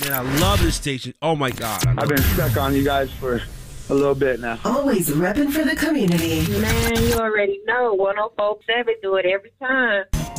Man, I love this station. Oh, my God. I've been stuck on you guys for a little bit now. Always repping for the community. Man, you already know. 104.7 do it every time.